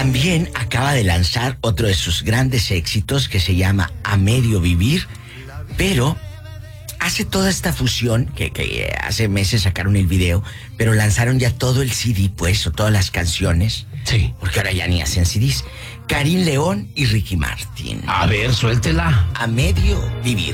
También acaba de lanzar otro de sus grandes éxitos que se llama A Medio Vivir, pero hace toda esta fusión, que hace meses sacaron el video, pero lanzaron ya todo el CD, pues, o todas las canciones. Sí. Porque ahora ya ni hacen CDs. Karim León y Ricky Martin. A ver, suéltela. A Medio Vivir.